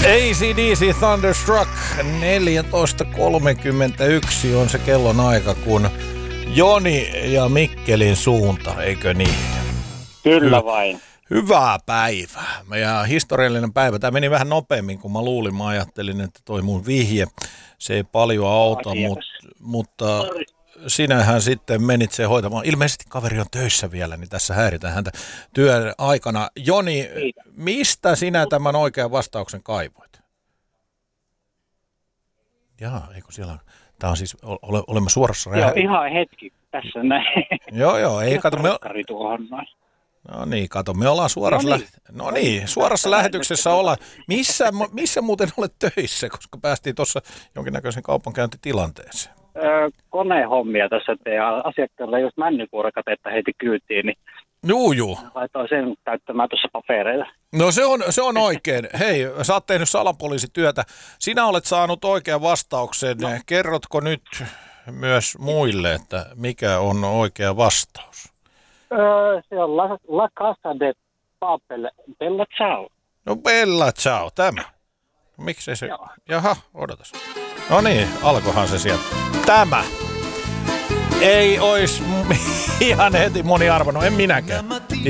AC/DC Thunderstruck 14.31 on se kellon aika, kun Joni ja Mikkelin suunta, eikö niin? Kyllä vain. Hyvää päivää. Ja historiallinen päivä. Tämä meni vähän nopeammin kuin mä luulin. Mä ajattelin, että toi mun vihje, se ei paljon auta, mutta sinähän sitten menit se hoitamaan. Ilmeisesti kaveri on töissä vielä, niin tässä häiritään häntä työn aikana. Joni, mistä sinä tämän oikean vastauksen kaivoit? Jaa, eikö siellä... Tämä on siis, olemme suorassa... Joo, ihan hetki tässä näin. Joo, ei kato... Tuohon noin. No niin, kato, me ollaan suorassa lähetyksessä ollaan. Missä muuten olet töissä, koska päästiin tuossa jonkinnäköisen kaupankäyntitilanteeseen? Konehommia tässä teidän asiakkaalla, jos männykuorakatetta heiti kyytiin, niin Juu. laitoin sen täyttämään tuossa papereilla. No se on oikein. Hei, sä oot tehnyt salapoliisityötä. Sinä olet saanut oikean vastauksen. No. Kerrotko nyt myös muille, että mikä on oikea vastaus? Se on La Casa de Papel. Bella Ciao. No Bella Ciao, tämä. Miksei se? Joo. Jaha, odotas. No niin, alkohan se sieltä. Tämä. Ei ois ihan heti moni arvannut, en minäkään.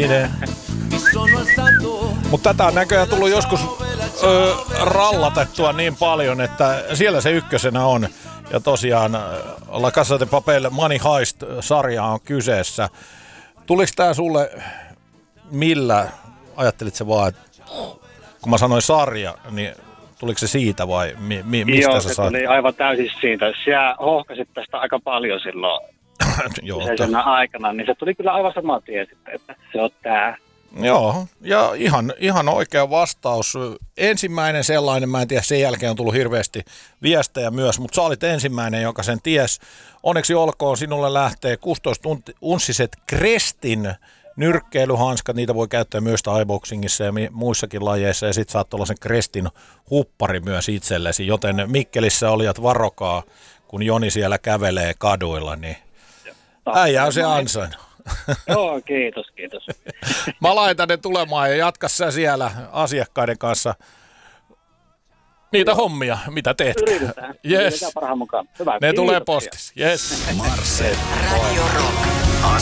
Mutta tätä on näköjään tullut joskus rallatettua niin paljon, että siellä se ykkösenä on. Ja tosiaan La Casa de Papel Money Heist-sarja on kyseessä. Tuliko tää sulle millä, ajattelit se vaan, että kun mä sanoin sarja, niin tuliko se siitä vai mistä Joo, sä se sait? tuli aivan täysin siitä. Sä hohkasit tästä aika paljon silloin sen aikana, niin se tuli kyllä aivan samaa tie sitten, että se on tää. Joo, ja ihan oikea vastaus. Ensimmäinen sellainen, mä en tiedä, sen jälkeen on tullut hirveästi viestejä myös, mutta sä olit ensimmäinen, joka sen ties. Onneksi olkoon, sinulle lähtee 16-unssiset Crestin nyrkkeilyhanskat, niitä voi käyttää myös iBoxingissa ja muissakin lajeissa, ja sit saat tuollaisen Crestin huppari myös itsellesi, joten Mikkelissä olijat varokaa, kun Joni siellä kävelee kaduilla, niin äijä on se ansainnut. Joo, kiitos. Mä laitan ne tulemaan ja jatka sä siellä asiakkaiden kanssa niitä hommia, mitä teet. Yritetään parhaan mukaan. Hyvä, ne tulee postissa. Yes. Radio Rock.